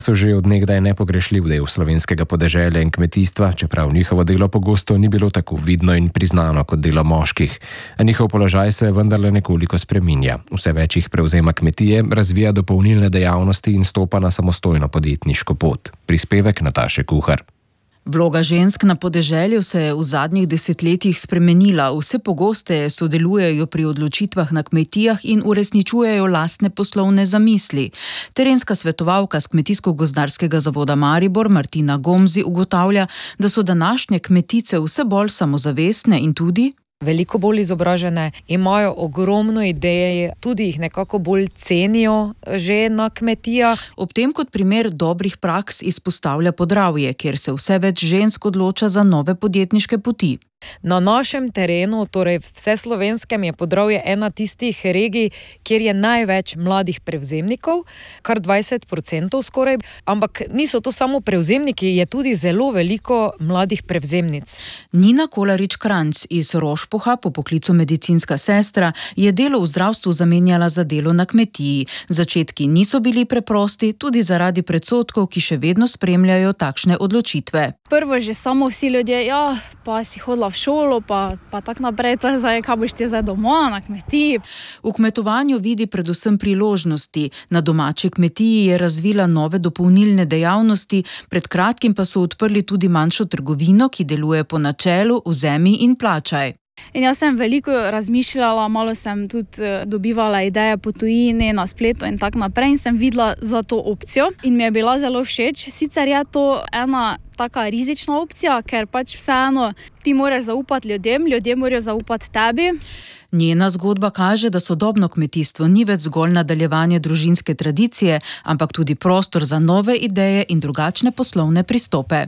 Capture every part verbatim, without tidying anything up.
So že od nekdaj nepogrešljiv del slovenskega podeželja in kmetijstva, čeprav njihovo delo pogosto ni bilo tako vidno in priznano kot delo moških. A njihov položaj se vendarle nekoliko spreminja. Vse več jih prevzema kmetije, razvija dopolnilne dejavnosti in stopa na samostojno podjetniško pot. Prispevek Nataše Kuhar. Vloga žensk na podeželju se je v zadnjih desetletjih spremenila. Vse pogosteje sodelujejo pri odločitvah na kmetijah in uresničujejo lastne poslovne zamisli. Terenska svetovalka z Kmetijsko-gozdarskega zavoda Maribor Martina Gomzi ugotavlja, da so današnje kmetice vse bolj samozavestne in tudi veliko bolj izobražene, imajo ogromno ideje, tudi jih nekako bolj cenijo že na kmetijah. Ob tem kot primer dobrih praks izpostavlja Podravje, kjer se vse več žensk odloča za nove podjetniške poti. Na našem terenu, torej vseslovenskem, je Podravje ena tistih regij, kjer je največ mladih prevzemnikov, kar dvajset procentov skoraj, ampak niso to samo prevzemniki, je tudi zelo veliko mladih prevzemnic. Nina Kolarič-Kranjc iz Rošpoha, po poklicu medicinska sestra, je delo v zdravstvu zamenjala za delo na kmetiji. Začetki niso bili preprosti, tudi zaradi predsodkov, ki še vedno spremljajo takšne odločitve. Prvo že samo vsi ljudje, ja, pa si hodila v šolo, pa, pa tak naprej, to je zdaj, kaj boš ti zdaj doma na kmetiji. V kmetovanju vidi predvsem priložnosti. Na domači kmetiji je razvila nove dopolnilne dejavnosti, pred kratkim pa so odprli tudi manjšo trgovino, ki deluje po načelu vzemi in plačaj. In jaz sem veliko razmišljala, malo sem tudi dobivala ideje po tujini, na spletu in tak naprej in sem videla za to opcijo in mi je bila zelo všeč. Sicer je to ena taka rizična opcija, ker pač vseeno ti moraš zaupati ljudem, ljudje morajo zaupati tebi. Njena zgodba kaže, da sodobno kmetijstvo ni več zgolj nadaljevanje družinske tradicije, ampak tudi prostor za nove ideje in drugačne poslovne pristope.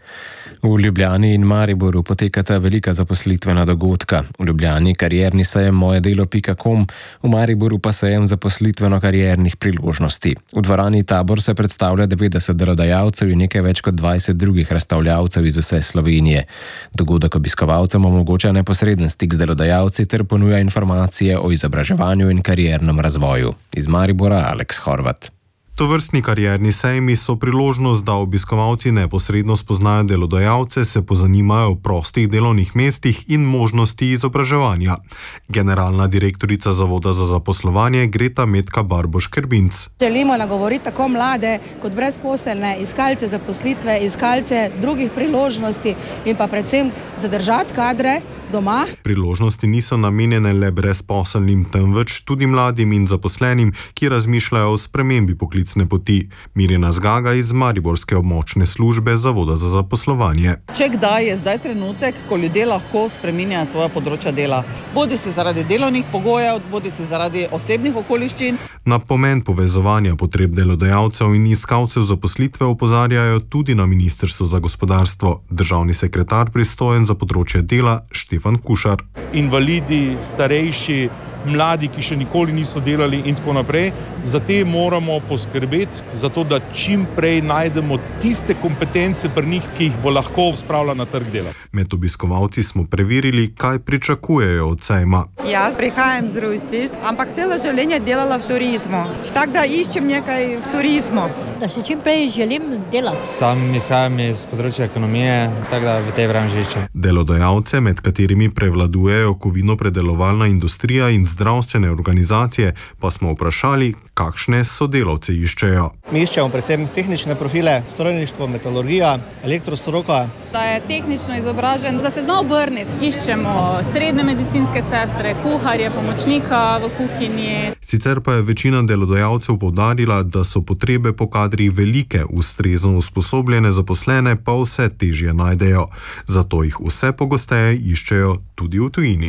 V Ljubljani in Mariboru potekata velika zaposlitvena dogodka. V Ljubljani karierni sejem moje delo pika com, v Mariboru pa sejem zaposlitveno-kariernih priložnosti. V dvorani Tabor se predstavlja devetdeset delodajalcev in nekaj več kot dvajset drugih razstavljavcev iz vse Slovenije. Dogodek obiskovalcem omogoča neposreden stik z delodajalci ter ponuja informacije o izobraževanju in kariernem razvoju. Iz Maribora Aleks Horvat. Tovrstni karierni sejmi so priložnost, da obiskovalci neposredno spoznajo delodajalce, se pozanimajo o prostih delovnih mestih in možnosti izobraževanja. Generalna direktorica Zavoda za zaposlovanje Greta Metka Barboš-Kerbinc. Želimo nagovoriti tako mlade kot brezposelne, iskalce zaposlitve, iskalce drugih priložnosti in pa predvsem zadržati kadre doma. Priložnosti niso namenjene le brezposelnim, temveč tudi mladim in zaposlenim, ki razmišljajo o spremembi poklicne poti. Mirjana Zgaga iz Mariborske območne službe Zavoda za zaposlovanje. Če kdaj je zdaj trenutek, ko ljudje lahko spreminjajo svoja področja dela. Bodi si zaradi delovnih pogojev, bodi si zaradi osebnih okoliščin. Na pomen povezovanja potreb delodajalcev in iskalcev zaposlitve opozarjajo tudi na Ministrstvu za gospodarstvo. Državni sekretar pristojen za področje dela Štefan Kušar. Invalidi, starejši, mladi, ki še nikoli niso delali in tako naprej. Za te moramo poskrbeti, zato da čim prej najdemo tiste kompetence pri njih, ki jih bo lahko spravila na trg dela. Med obiskovalci smo preverili, kaj pričakujejo od sejma. Jaz prihajam z Rusije, ampak celo življenje delala v turizmu. Tako da iščem nekaj v turizmu. Da se čim prej želim delati. Sam izhajam iz področja ekonomije, tako da v tej branži iščem. Delodajalce, med katerimi prevladujejo kovinopredelovalna industrija in zdravstvene organizacije, pa smo vprašali, kakšne sodelavce iščejo. Mi iščemo predvsem tehnične profile, strojništvo, metalurgija, elektrostroka. Da je tehnično izobražen, da se zna obrniti. Iščemo srednje medicinske sestre, kuharje, pomočnika v kuhinji. Sicer pa je večina delodajalcev poudarila, da so potrebe po kadrih velike, ustrezno usposobljene zaposlene pa vse težje najdejo. Zato jih vse pogosteje iščejo tudi v tujini.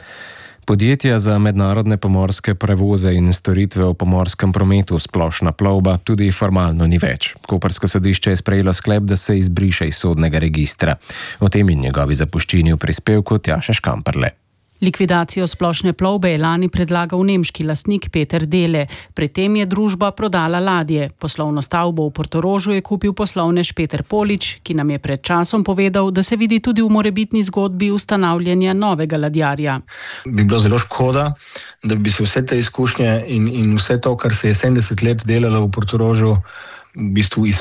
Podjetja za mednarodne pomorske prevoze in storitve v pomorskem prometu Splošna plovba tudi formalno ni več. Koprsko sodišče je sprejelo sklep, da se izbriše iz sodnega registra. O tem in njegovi zapuščini v prispevku Tjaša Škamperle. Likvidacijo Splošne plovbe je lani predlagal nemški lastnik Peter Dele. Pred tem je družba prodala ladje. Poslovno stavbo v Portorožu je kupil poslovnež Peter Polič, ki nam je pred časom povedal, da se vidi tudi v morebitni zgodbi ustanavljanja novega ladjarja. Bi bilo zelo škoda, da bi se vse te izkušnje in, in vse to, kar se je sedemdeset let delalo v Portorožu, v bistvu iz